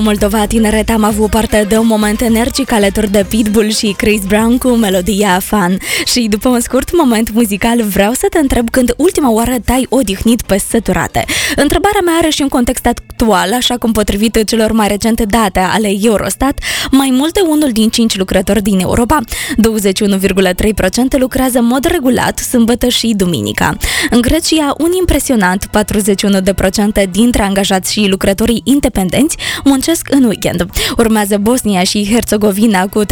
Moldova Tineret am avut parte de un moment energic alături de Pitbull și Chris Brown cu melodia Fun. Și după un scurt moment muzical vreau să te întreb când ultima oară te-ai odihnit pe săturate. Întrebarea mea are și un context actual, așa cum potrivit celor mai recente date ale Eurostat, mai mult de unul din 5 lucrători din Europa, 21,3% lucrează în mod regulat sâmbătă și duminica. În Grecia, un impresionant 41% dintre angajați și lucrătorii independenți muncesc în weekend. Urmează Bosnia și Herțegovina cu 33%,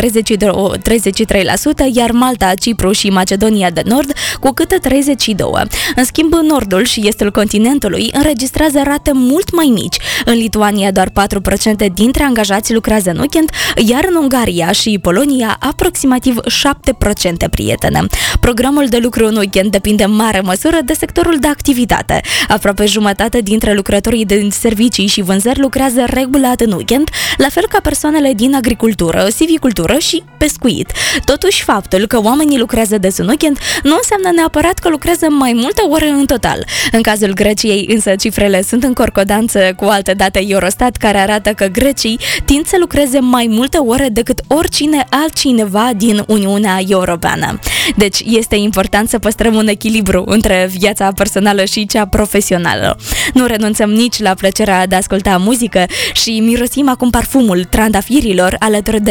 iar Malta, Cipru și Macedonia de Nord cu câte 32%. În schimb, nordul și estul continentului înregistrează rate mult mai mici. În Lituania, doar 4% dintre angajați lucrează în weekend, iar în Ungaria și Polonia, aproximativ 7%, prietene. Programul de lucru în weekend depinde în mare măsură de sectorul de activitate. Aproape jumătate dintre lucrătorii din servicii și vânzări lucrează regulat în weekend, la fel ca persoanele din agricultură, silvicultură și pescuit. Totuși, faptul că oamenii lucrează des în weekend nu înseamnă neapărat că lucrează mai multe ore în total. În cazul Greciei, însă, cifrele sunt în concordanță cu alte date Eurostat care arată că grecii tind să lucreze mai multe ore decât oricine altcineva din Uniunea Europeană. Deci, este important să păstrăm un echilibru între viața personală și cea profesională. Nu renunțăm nici la plăcerea de a asculta muzică și mirosim acum parfumul trandafirilor alături de